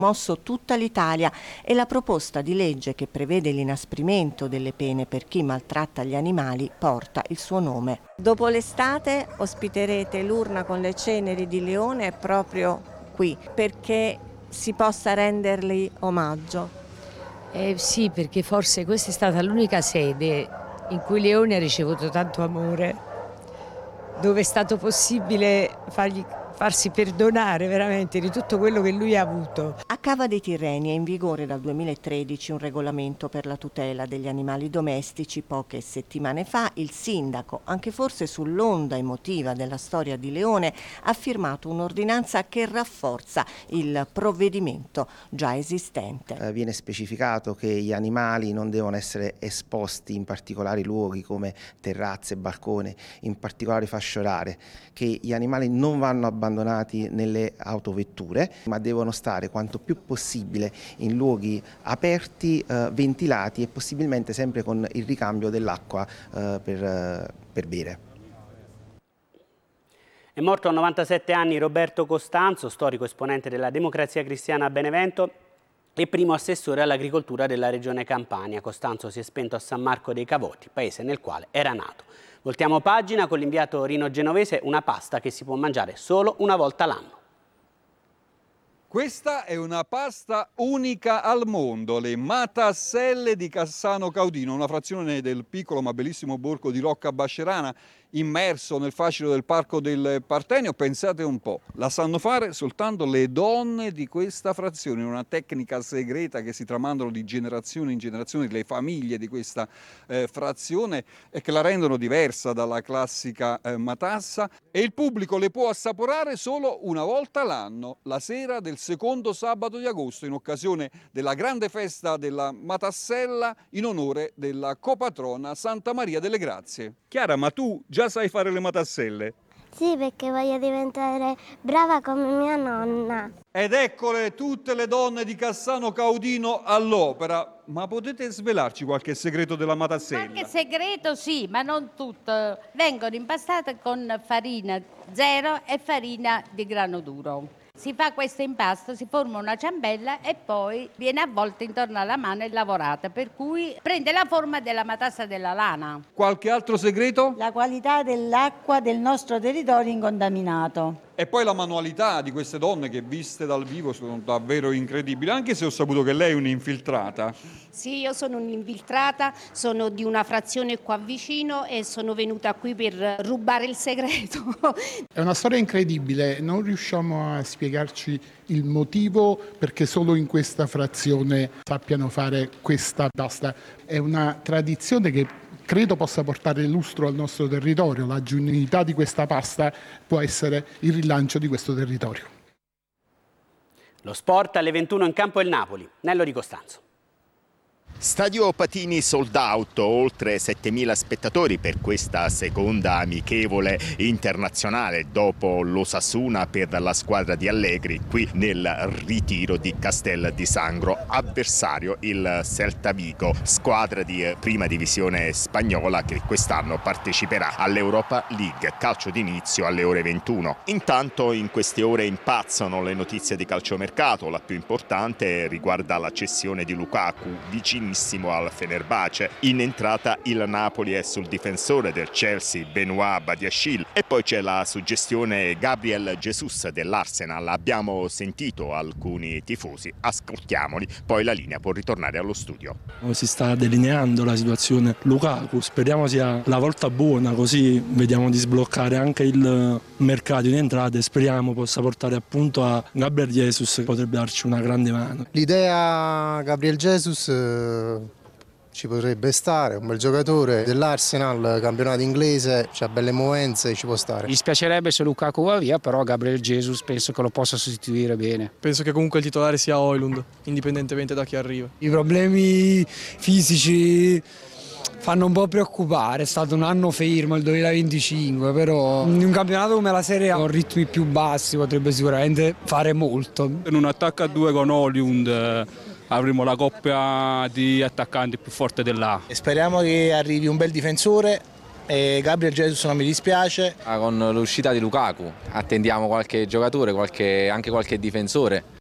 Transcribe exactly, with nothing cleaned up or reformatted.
mosso tutta l'Italia e la proposta di legge che prevede l'inasprimento delle pene per chi maltratta gli animali porta il suo nome. Dopo l'estate ospiterete l'urna con le ceneri di Leone proprio qui, perché si possa rendergli omaggio. Eh sì, perché forse questa è stata l'unica sede in cui Leone ha ricevuto tanto amore, dove è stato possibile fargli farsi perdonare veramente di tutto quello che lui ha avuto. A Cava dei Tirreni è in vigore dal duemilatredici un regolamento per la tutela degli animali domestici. Poche settimane fa il sindaco, anche forse sull'onda emotiva della storia di Leone, ha firmato un'ordinanza che rafforza il provvedimento già esistente. Eh, viene specificato che gli animali non devono essere esposti in particolari luoghi come terrazze, balconi, in particolari fasce orarie, che gli animali non vanno abbandonati nelle autovetture, ma devono stare quanto più possibile in luoghi aperti, eh, ventilati e possibilmente sempre con il ricambio dell'acqua eh, per, eh, per bere. È morto a novantasette anni Roberto Costanzo, storico esponente della Democrazia Cristiana a Benevento e primo assessore all'agricoltura della regione Campania. Costanzo si è spento a San Marco dei Cavoti, paese nel quale era nato. Voltiamo pagina con l'inviato Rino Genovese, una pasta che si può mangiare solo una volta l'anno. Questa è una pasta unica al mondo, le Matasselle di Cassano Caudino, una frazione del piccolo ma bellissimo borgo di Rocca Bascerana, immerso nel fascino del Parco del Partenio. Pensate un po', la sanno fare soltanto le donne di questa frazione, una tecnica segreta che si tramandano di generazione in generazione le famiglie di questa eh, frazione e che la rendono diversa dalla classica eh, matassa, e il pubblico le può assaporare solo una volta l'anno, la sera del secondo sabato di agosto, in occasione della grande festa della Matassella in onore della copatrona Santa Maria delle Grazie. Chiara, ma tu già sai fare le matasselle? Sì, perché voglio diventare brava come mia nonna. Ed eccole tutte le donne di Cassano Caudino all'opera. Ma potete svelarci qualche segreto della matassella? Qualche segreto sì, ma non tutto. Vengono impastate con farina zero e farina di grano duro. Si fa questo impasto, si forma una ciambella e poi viene avvolta intorno alla mano e lavorata, per cui prende la forma della matassa della lana. Qualche altro segreto? La qualità dell'acqua del nostro territorio incontaminato. E poi la manualità di queste donne che viste dal vivo sono davvero incredibili, anche se ho saputo che lei è un'infiltrata. Sì, io sono un'infiltrata, sono di una frazione qua vicino e sono venuta qui per rubare il segreto. È una storia incredibile, non riusciamo a spiegarci il motivo perché solo in questa frazione sappiano fare questa pasta. È una tradizione che credo possa portare lustro al nostro territorio. La genuinità di questa pasta può essere il rilancio di questo territorio. Lo sport alle ventuno in campo il Napoli. Nello Di Costanzo. Stadio Patini sold out, oltre settemila spettatori per questa seconda amichevole internazionale dopo l'Osasuna per la squadra di Allegri qui nel ritiro di Castel di Sangro. Avversario il Celta Vigo, squadra di prima divisione spagnola che quest'anno parteciperà all'Europa League, calcio d'inizio alle ore ventuno. Intanto in queste ore impazzano le notizie di calciomercato, la più importante riguarda la cessione di Lukaku, vicino al Fenerbahce. In entrata il Napoli è sul difensore del Chelsea Benoit Badiashile e poi c'è la suggestione Gabriel Jesus dell'Arsenal. Abbiamo sentito alcuni tifosi, ascoltiamoli, poi la linea può ritornare allo studio. Si sta delineando la situazione Lukaku, speriamo sia la volta buona, così vediamo di sbloccare anche il mercato in entrate e speriamo possa portare appunto a Gabriel Jesus che potrebbe darci una grande mano. L'idea Gabriel Jesus ci potrebbe stare, un bel giocatore dell'Arsenal, campionato inglese, ha belle movenze, ci può stare. Mi spiacerebbe se Lukaku va via, però Gabriel Jesus penso che lo possa sostituire bene. Penso che comunque il titolare sia Højlund, indipendentemente da chi arriva. I problemi fisici fanno un po' preoccupare, è stato un anno fermo il duemilaventicinque, però in un campionato come la Serie A con ritmi più bassi potrebbe sicuramente fare molto. In un attacco a due con Højlund avremo la coppia di attaccanti più forte dell'A. Speriamo che arrivi un bel difensore e Gabriel Jesus non mi dispiace. Con l'uscita di Lukaku attendiamo qualche giocatore, qualche, anche qualche difensore.